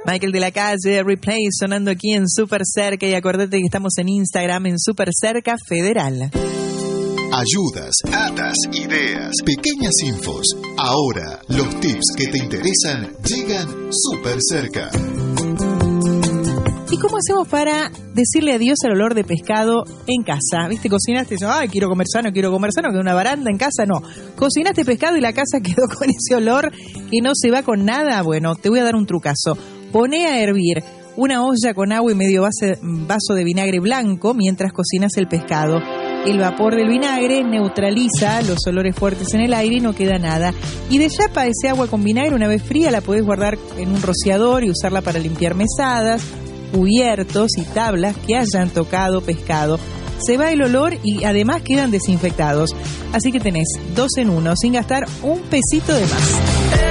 Michael de la Calle, Replay, sonando aquí en Super Cerca. Y acuérdate que estamos en Instagram en Super Cerca Federal. Ayudas, datas, ideas, pequeñas infos. Ahora, los tips que te interesan llegan súper cerca. ¿Y cómo hacemos para decirle adiós al olor de pescado en casa? ¿Viste? Cocinaste y dices, ay, quiero comer sano, que una baranda en casa. No, cocinaste pescado y la casa quedó con ese olor que no se va con nada. Bueno, te voy a dar un trucazo. Poné a hervir una olla con agua y medio vaso de vinagre blanco mientras cocinas el pescado. El vapor del vinagre neutraliza los olores fuertes en el aire y no queda nada. Y de chapa, ese agua con vinagre, una vez fría, la podés guardar en un rociador y usarla para limpiar mesadas, cubiertos y tablas que hayan tocado pescado. Se va el olor y además quedan desinfectados. Así que tenés 2 en 1, sin gastar un pesito de más.